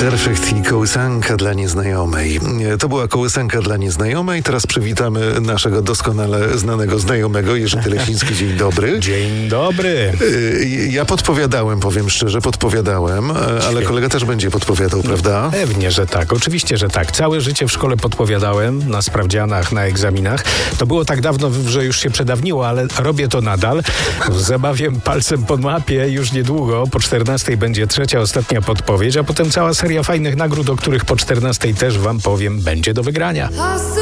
Perfekt i kołysanka dla nieznajomej. To była kołysanka dla nieznajomej. Teraz przywitamy naszego doskonale znanego znajomego, Jerzy Telesiński. Dzień dobry. Dzień dobry. Ja podpowiadałem, powiem szczerze, ale kolega też będzie podpowiadał, prawda? Pewnie, że tak. Oczywiście, że tak. Całe życie w szkole podpowiadałem na sprawdzianach, na egzaminach. To było tak dawno, że już się przedawniło, ale robię to nadal. W zabawie palcem po mapie już niedługo, po 14 będzie trzecia, ostatnia podpowiedź, a potem cała seria fajnych nagród, o których po 14 też wam powiem, będzie do wygrania.